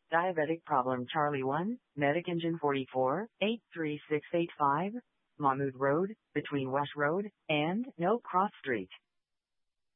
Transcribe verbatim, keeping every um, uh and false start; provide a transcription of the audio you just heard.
Diabetic problem Charlie one, Medic Engine forty-four, eight three six eight five, Mahmood Road, between Wash Road and No Cross Street.